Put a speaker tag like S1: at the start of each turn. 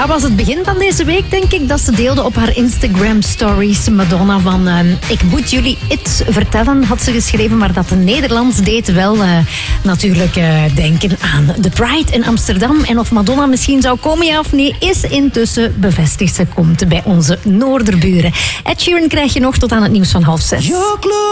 S1: Ja, was het begin van deze week, denk ik, dat ze deelde op haar Instagram stories. Madonna van, ik moet jullie iets vertellen, had ze geschreven. Maar dat de Nederlands deed wel natuurlijk denken aan de Pride in Amsterdam. En of Madonna misschien zou komen, ja of nee, is intussen bevestigd. Ze komt bij onze noorderburen. Ed Sheeran krijg je nog tot aan het nieuws van 5:30.